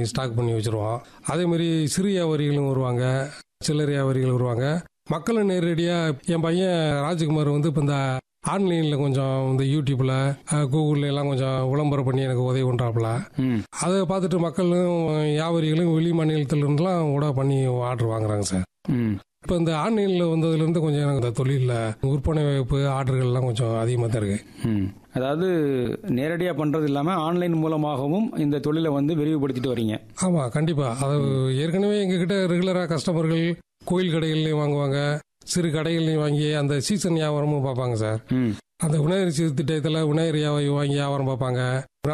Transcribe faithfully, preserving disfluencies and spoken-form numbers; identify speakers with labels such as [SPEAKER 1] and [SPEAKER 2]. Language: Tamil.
[SPEAKER 1] ஸ்டாக் பண்ணி வச்சிருவோம். அதே மாதிரி சிறு வியாபாரிகளும் வருவாங்க, சில்லறை வியாபாரிகள் வருவாங்க. மக்களும் நேரடியாக என் பையன் ராஜ்குமார் வந்து இப்போ இந்த ஆன்லைனில் கொஞ்சம் இந்த யூடியூப்பில் கூகுளில் எல்லாம் கொஞ்சம் விளம்பரம் பண்ணி எனக்கு உதவி பண்ணுறாப்புல. அதை பார்த்துட்டு மக்களும் வியாபாரிகளும் வெளி மாநிலத்திலிருந்துலாம் கூட பண்ணி ஆர்டர் வாங்குறாங்க சார். இப்போ இந்த ஆன்லைனில் வந்ததுலேருந்து கொஞ்சம் எனக்கு இந்த தொழிலில் விற்பனை வாய்ப்பு ஆர்டர்கள்லாம் கொஞ்சம் அதிகமாக தான் இருக்குது.
[SPEAKER 2] அதாவது நேரடியாக பண்ணுறது இல்லாமல் ஆன்லைன் மூலமாகவும் இந்த தொழிலை வந்து விரிவுபடுத்திட்டு வரீங்க.
[SPEAKER 1] ஆமாம், கண்டிப்பாக. அது ஏற்கனவே எங்ககிட்ட ரெகுலராக கஸ்டமர்கள் கோயில் கடைகள்லையும் வாங்குவாங்க, சிறு கடைகள்லையும் வாங்கி அந்த சீசன் வியாபாரமும் பார்ப்பாங்க சார். அந்த விநாயகர் சதுர்த்தி டயத்தில் விநாயகர் வாங்கி வியாபாரம் பார்ப்பாங்க.